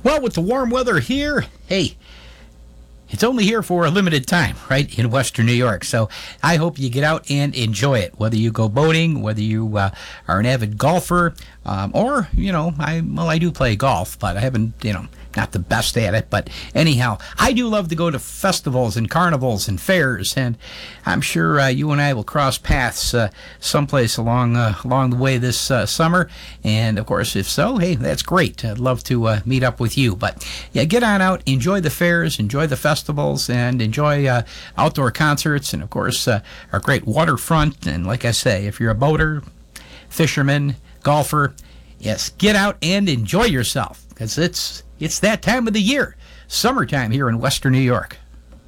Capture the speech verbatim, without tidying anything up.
Well, with the warm weather here, hey, it's only here for a limited time, right, in Western New York. So I hope you get out and enjoy it, whether you go boating, whether you uh, are an avid golfer, um, or, you know, I well, I do play golf, but I haven't, you know, not the best at it. But anyhow, I do love to go to festivals and carnivals and fairs, and I'm sure uh, you and I will cross paths uh, someplace along uh, along the way this uh, summer. And of course, if so, hey, that's great. I'd love to uh, meet up with you. But yeah, get on out, enjoy the fairs, enjoy the festivals, and enjoy uh, outdoor concerts, and of course, uh, our great waterfront. And like I say, if you're a boater, fisherman, golfer, yes, get out and enjoy yourself, because it's it's that time of the year, summertime here in Western New York.